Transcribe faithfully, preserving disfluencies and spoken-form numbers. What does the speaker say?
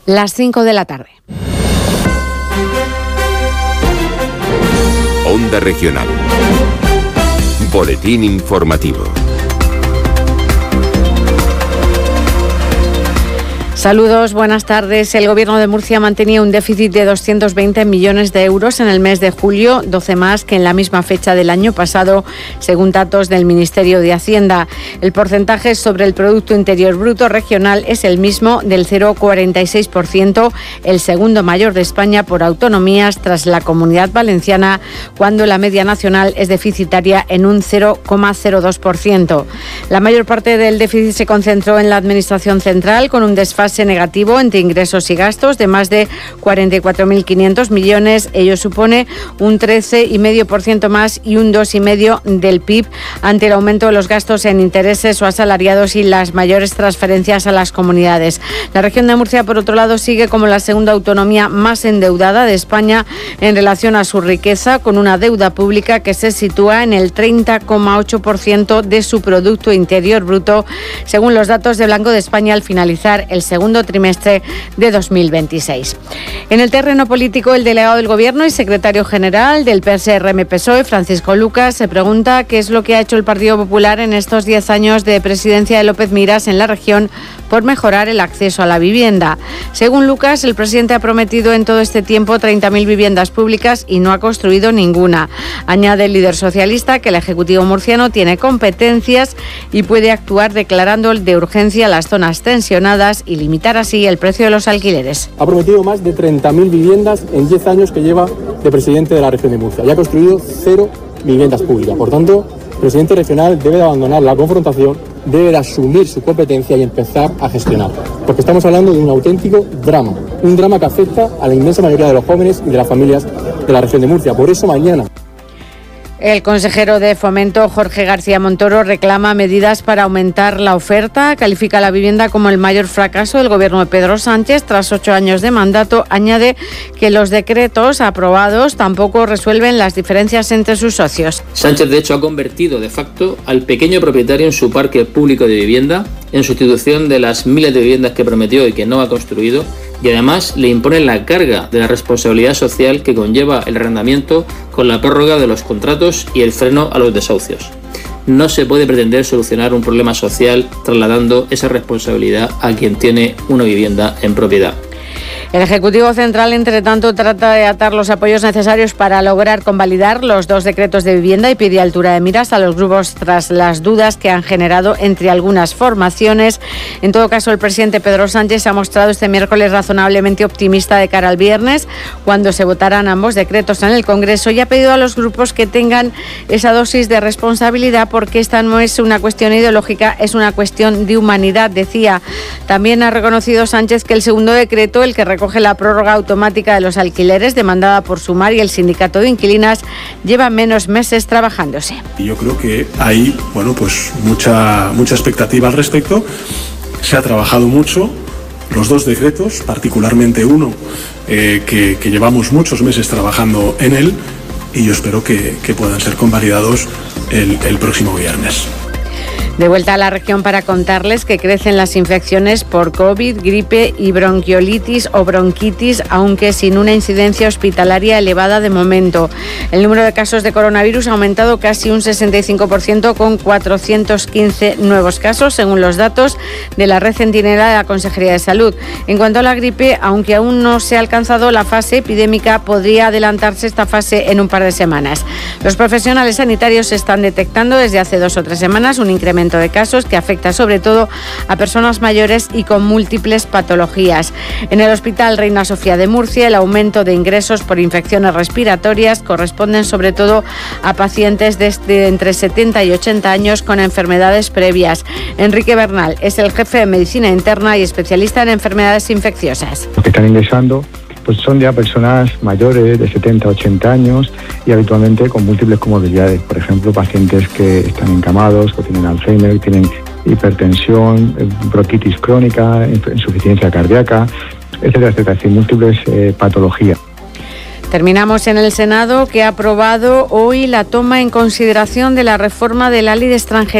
Las cinco de la tarde. Onda Regional. Boletín informativo. Saludos, buenas tardes. El Gobierno de Murcia mantenía un déficit de doscientos veinte millones de euros en el mes de julio, doce más que en la misma fecha del año pasado, según datos del Ministerio de Hacienda. El porcentaje sobre el Producto Interior Bruto regional es el mismo, del cero coma cuarenta y seis por ciento, el segundo mayor de España por autonomías tras la Comunidad Valenciana, cuando la media nacional es deficitaria en un cero coma cero dos por ciento. La mayor parte del déficit se concentró en la Administración central, con un desfase negativo entre ingresos y gastos de más de cuarenta y cuatro mil quinientos millones. Ello supone un trece coma cinco por ciento más y un dos coma cinco por ciento del P I B ante el aumento de los gastos en intereses o asalariados y las mayores transferencias a las comunidades. La región de Murcia, por otro lado, sigue como la segunda autonomía más endeudada de España en relación a su riqueza, con una deuda pública que se sitúa en el treinta coma ocho por ciento de su Producto Interior Bruto, según los datos del Banco de España al finalizar el segundo segundo trimestre de dos mil veintiséis. En el terreno político, el delegado del Gobierno y secretario general del P S R M P S O E, Francisco Lucas, se pregunta qué es lo que ha hecho el Partido Popular en estos diez años de presidencia de López Miras en la región por mejorar el acceso a la vivienda. Según Lucas, el presidente ha prometido en todo este tiempo treinta mil viviendas públicas y no ha construido ninguna. Añade el líder socialista que el Ejecutivo murciano tiene competencias y puede actuar declarando de urgencia las zonas tensionadas y limitar así el precio de los alquileres. Ha prometido más de treinta mil viviendas en diez años que lleva de presidente de la región de Murcia y ha construido cero viviendas públicas. Por tanto, el presidente regional debe de abandonar la confrontación, debe de asumir su competencia y empezar a gestionar. Porque estamos hablando de un auténtico drama, un drama que afecta a la inmensa mayoría de los jóvenes y de las familias de la región de Murcia. Por eso mañana el consejero de Fomento, Jorge García Montoro, reclama medidas para aumentar la oferta. Califica la vivienda como el mayor fracaso del gobierno de Pedro Sánchez tras ocho años de mandato. Añade que los decretos aprobados tampoco resuelven las diferencias entre sus socios. Sánchez, de hecho, ha convertido de facto al pequeño propietario en su parque público de vivienda, en sustitución de las miles de viviendas que prometió y que no ha construido, y además le impone la carga de la responsabilidad social que conlleva el arrendamiento con la prórroga de los contratos y el freno a los desahucios. No se puede pretender solucionar un problema social trasladando esa responsabilidad a quien tiene una vivienda en propiedad. El Ejecutivo Central, entre tanto, trata de atar los apoyos necesarios para lograr convalidar los dos decretos de vivienda y pide altura de miras a los grupos tras las dudas que han generado entre algunas formaciones. En todo caso, el presidente Pedro Sánchez se ha mostrado este miércoles razonablemente optimista de cara al viernes, cuando se votarán ambos decretos en el Congreso, y ha pedido a los grupos que tengan esa dosis de responsabilidad, porque esta no es una cuestión ideológica, es una cuestión de humanidad, decía. También ha reconocido Sánchez que el segundo decreto, el que recoge la prórroga automática de los alquileres demandada por Sumar y el sindicato de inquilinas, lleva menos meses trabajándose. Yo creo que hay, bueno, pues mucha, mucha expectativa al respecto. Se ha trabajado mucho. Los dos decretos, particularmente uno, eh, que, que llevamos muchos meses trabajando en él, y yo espero que, que puedan ser convalidados el, el próximo viernes. De vuelta a la región para contarles que crecen las infecciones por COVID, gripe y bronquiolitis o bronquitis, aunque sin una incidencia hospitalaria elevada de momento. El número de casos de coronavirus ha aumentado casi un sesenta y cinco por ciento, con cuatrocientos quince nuevos casos, según los datos de la Red Centinela de la Consejería de Salud. En cuanto a la gripe, aunque aún no se ha alcanzado la fase epidémica, podría adelantarse esta fase en un par de semanas. Los profesionales sanitarios están detectando desde hace dos o tres semanas un incremento de casos que afecta sobre todo a personas mayores y con múltiples patologías. En el Hospital Reina Sofía de Murcia, el aumento de ingresos por infecciones respiratorias corresponden sobre todo a pacientes desde entre setenta y ochenta años con enfermedades previas. Enrique Bernal es el jefe de Medicina Interna y especialista en enfermedades infecciosas. Los que están ingresando pues son ya personas mayores de setenta a ochenta años y habitualmente con múltiples comorbilidades. Por ejemplo, pacientes que están encamados, que tienen Alzheimer, que tienen hipertensión, bronquitis crónica, insuficiencia cardíaca, etcétera, etcétera, es decir, múltiples eh, patologías. Terminamos en el Senado, que ha aprobado hoy la toma en consideración de la reforma de la Ley de Extranjería